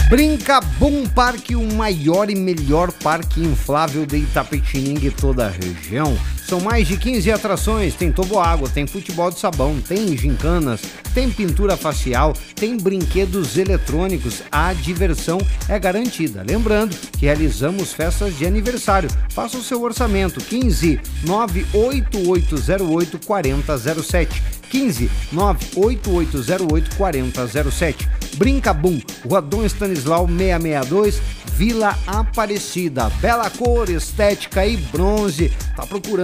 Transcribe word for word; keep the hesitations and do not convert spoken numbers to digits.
Brincaboom Parque, o maior e melhor parque inflável de Itapetininga e toda a região. São mais de quinze atrações, tem toboágua, tem futebol de sabão, tem gincanas, tem pintura facial, tem brinquedos eletrônicos, a diversão é garantida. Lembrando que realizamos festas de aniversário. Faça o seu orçamento, quinze nove oito oito zero oito quatro zero zero sete, quinze nove oito oito zero oito quatro zero zero sete. Brincaboom, Rua Dom Stanislau seiscentos e sessenta e dois, Vila Aparecida. Bela cor, estética e bronze. Tá procurando